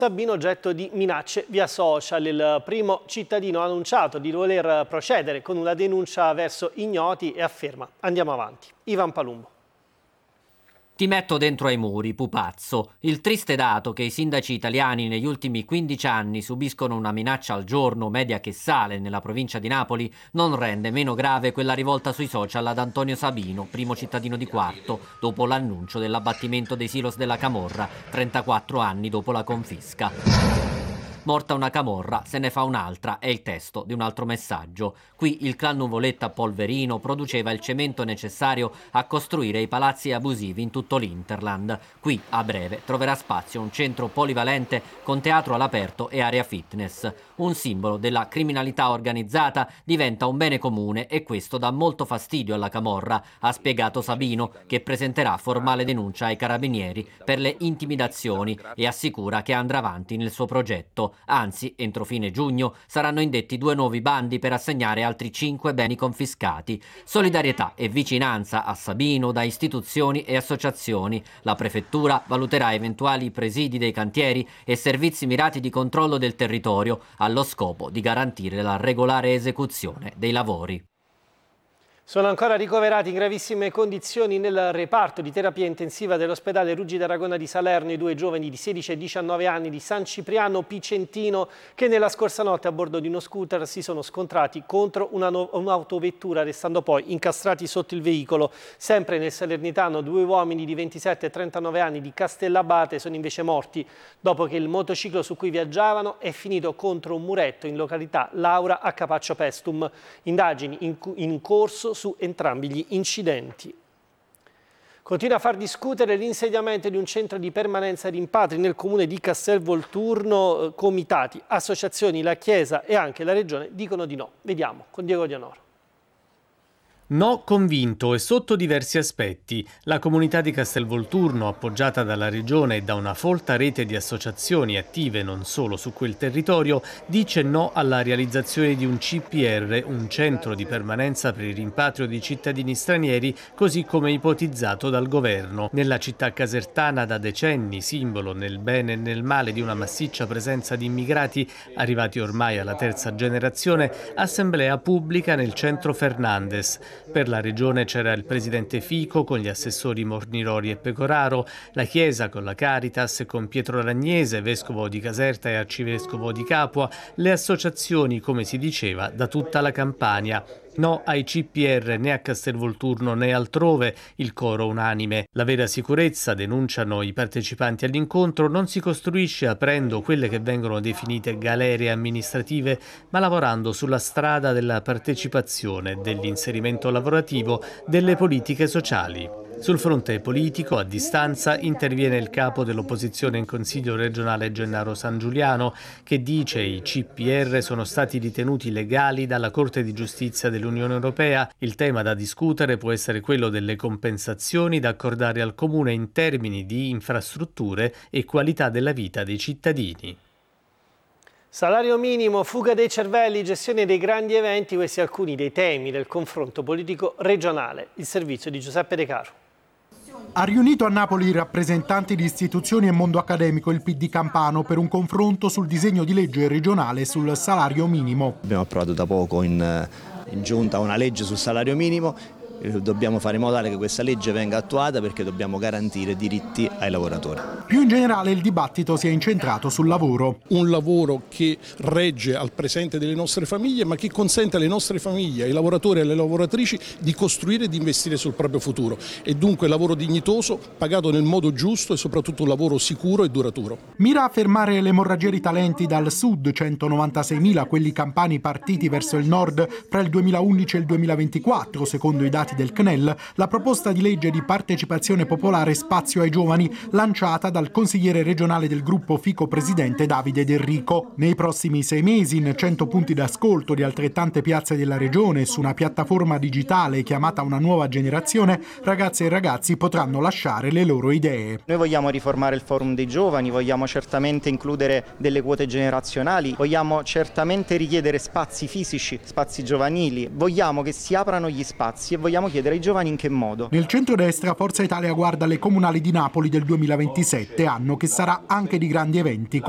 Sabino oggetto di minacce via social. Il primo cittadino ha annunciato di voler procedere con una denuncia verso ignoti e afferma: andiamo avanti. Ivan Palumbo. Ti metto dentro ai muri, pupazzo. Il triste dato che i sindaci italiani negli ultimi 15 anni subiscono una minaccia al giorno, media che sale nella provincia di Napoli, non rende meno grave quella rivolta sui social ad Antonio Sabino, primo cittadino di Quarto, dopo l'annuncio dell'abbattimento dei silos della camorra, 34 anni dopo la confisca. Morta una camorra, se ne fa un'altra, è il testo di un altro messaggio. Qui il clan Nuvoletta Polverino produceva il cemento necessario a costruire i palazzi abusivi in tutto l'Interland. Qui, a breve, troverà spazio un centro polivalente con teatro all'aperto e area fitness. Un simbolo della criminalità organizzata diventa un bene comune e questo dà molto fastidio alla camorra, ha spiegato Sabino, che presenterà formale denuncia ai carabinieri per le intimidazioni e assicura che andrà avanti nel suo progetto. Anzi, entro fine giugno saranno indetti 2 nuovi bandi per assegnare altri 5 beni confiscati. Solidarietà e vicinanza a Sabino da istituzioni e associazioni. La prefettura valuterà eventuali presidi dei cantieri e servizi mirati di controllo del territorio allo scopo di garantire la regolare esecuzione dei lavori. Sono ancora ricoverati in gravissime condizioni nel reparto di terapia intensiva dell'ospedale Ruggi d'Aragona di Salerno i 2 giovani di 16 e 19 anni di San Cipriano Picentino che nella scorsa notte a bordo di uno scooter si sono scontrati contro un'autovettura, restando poi incastrati sotto il veicolo. Sempre nel Salernitano 2 uomini di 27 e 39 anni di Castellabate sono invece morti dopo che il motociclo su cui viaggiavano è finito contro un muretto in località Laura a Capaccio Pestum. Indagini in corso su entrambi gli incidenti. Continua a far discutere l'insediamento di un centro di permanenza rimpatri nel comune di Castelvolturno. Comitati, associazioni, la Chiesa e anche la Regione dicono di no. Vediamo con Diego Dianoro. No convinto e sotto diversi aspetti. La comunità di Castelvolturno, appoggiata dalla Regione e da una folta rete di associazioni attive non solo su quel territorio, dice no alla realizzazione di un CPR, un centro di permanenza per il rimpatrio di cittadini stranieri, così come ipotizzato dal governo. Nella città casertana da decenni, simbolo nel bene e nel male di una massiccia presenza di immigrati, arrivati ormai alla 3ª generazione, assemblea pubblica nel centro Fernandes. Per la regione c'era il presidente Fico con gli assessori Mornirori e Pecoraro, la Chiesa con la Caritas e con Pietro Ragnese, vescovo di Caserta e arcivescovo di Capua, le associazioni, come si diceva, da tutta la Campania. No ai CPR né a Castelvolturno né altrove, il coro unanime. La vera sicurezza, denunciano i partecipanti all'incontro, non si costruisce aprendo quelle che vengono definite galere amministrative, ma lavorando sulla strada della partecipazione, dell'inserimento lavorativo, delle politiche sociali. Sul fronte politico, a distanza, interviene il capo dell'opposizione in Consiglio regionale Gennaro San Giuliano, che dice i CPR sono stati ritenuti legali dalla Corte di Giustizia dell'Unione Europea. Il tema da discutere può essere quello delle compensazioni da accordare al Comune in termini di infrastrutture e qualità della vita dei cittadini. Salario minimo, fuga dei cervelli, gestione dei grandi eventi, questi alcuni dei temi del confronto politico regionale. Il servizio di Giuseppe De Caro. Ha riunito a Napoli i rappresentanti di istituzioni e mondo accademico il PD campano per un confronto sul disegno di legge regionale sul salario minimo. Abbiamo approvato da poco in giunta una legge sul salario minimo. Dobbiamo fare in modo tale che questa legge venga attuata perché dobbiamo garantire diritti ai lavoratori. Più in generale il dibattito si è incentrato sul lavoro. Un lavoro che regge al presente delle nostre famiglie ma che consente alle nostre famiglie, ai lavoratori e alle lavoratrici di costruire e di investire sul proprio futuro. E dunque lavoro dignitoso, pagato nel modo giusto e soprattutto un lavoro sicuro e duraturo. Mira a fermare l'emorragia di talenti dal sud, 196.000 quelli campani partiti verso il nord fra il 2011 e il 2024, secondo i dati del CNEL, la proposta di legge di partecipazione popolare Spazio ai giovani, lanciata dal consigliere regionale del gruppo Fico presidente Davide Del Rico. Nei prossimi 6 mesi, in 100 punti d'ascolto di altrettante piazze della regione, su una piattaforma digitale chiamata Una Nuova Generazione, ragazze e ragazzi potranno lasciare le loro idee. Noi vogliamo riformare il forum dei giovani, vogliamo certamente includere delle quote generazionali, vogliamo certamente richiedere spazi fisici, spazi giovanili, vogliamo che si aprano gli spazi e vogliamo chiedere ai giovani in che modo. Nel centrodestra Forza Italia guarda le comunali di Napoli del 2027, anno che sarà anche di grandi eventi.